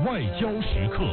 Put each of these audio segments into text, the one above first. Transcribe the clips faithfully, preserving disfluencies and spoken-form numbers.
外交时刻。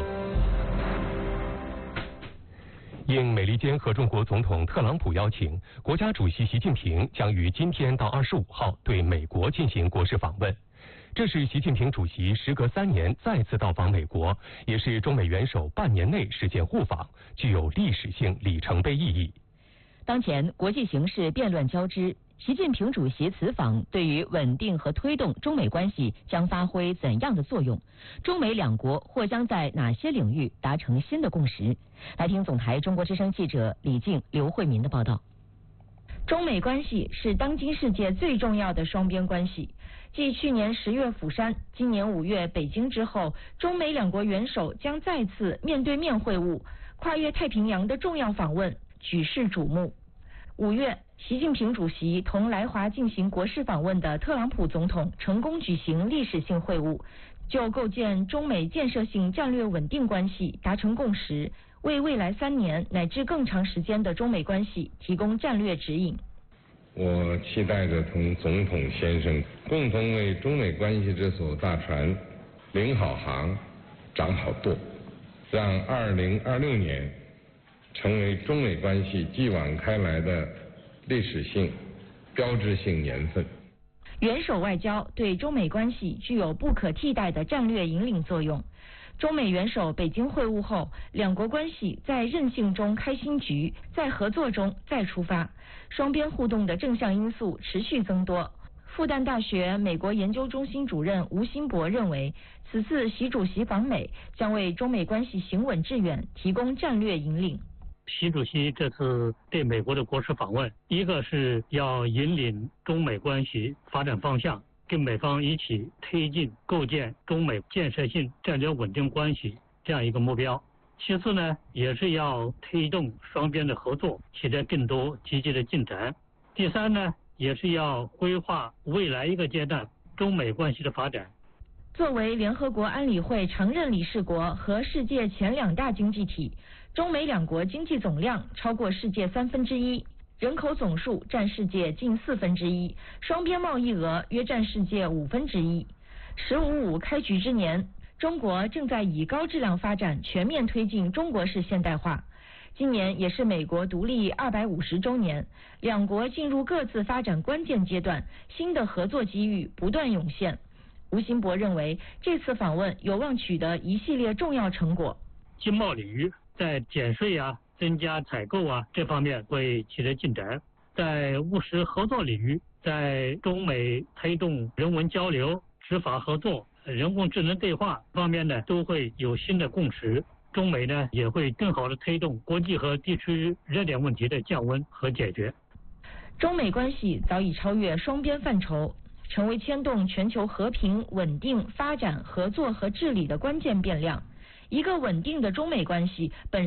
应美利坚合众国总统特朗普邀请，国家主席习近平将于今天到二十五号对美国进行国事访问。这是习近平主席时隔三年再次到访美国，也是中美元首半年内实现互访，具有历史性里程碑意义。 当前国际形势变乱交织，习近平主席此访对于稳定和推动中美关系将发挥怎样的作用？中美两国或将在哪些领域达成新的共识？来听总台中国之声记者李静、刘慧民的报道。 中美关系是当今世界最重要的双边关系。继去年十月釜山、今年五月北京之后，中美两国元首将再次面对面会晤，跨越太平洋的重要访问举世瞩目。五月，习近平主席同来华进行国事访问的特朗普总统成功举行历史性会晤，就构建中美建设性战略稳定关系达成共识，为未来三年乃至更长时间的中美关系提供战略指引。 我期待着同总统先生共同为中美关系这艘大船领好航、掌好舵，让二零二六年成为中美关系继往开来的历史性、标志性年份。 元首外交对中美关系具有不可替代的战略引领作用。中美元首北京会晤后，两国关系在韧性中开新局，在合作中再出发，双边互动的正向因素持续增多。复旦大学美国研究中心主任吴新博认为，此次习主席访美将为中美关系行稳致远提供战略引领。 习主席这次对美国的国事访问，一个是要引领中美关系发展方向，跟美方一起推进构建中美建设性战略稳定关系这样一个目标。其次呢，也是要推动双边的合作取得更多积极的进展。第三呢，也是要规划未来一个阶段中美关系的发展。 作为联合国安理会常任理事国和世界前两大经济体，中美两国经济总量超过世界三分之一，人口总数占世界近四分之一，双边贸易额约占世界五分之一。十五五开局之年，中国正在以高质量发展全面推进中国式现代化。今年也是美国独立二百五十周年，两国进入各自发展关键阶段，新的合作机遇不断涌现。吴新博认为，这次访问有望取得一系列重要成果。 经贸领域在减税啊、增加采购啊这方面会取得进展，在务实合作领域，在中美推动人文交流、执法合作、人工智能对话方面呢，都会有新的共识。中美呢也会更好的推动国际和地区热点问题的降温和解决。 中美关系早已超越双边范畴，成为牵动全球和平、稳定、发展、合作和治理的关键变量。一个稳定的中美关系本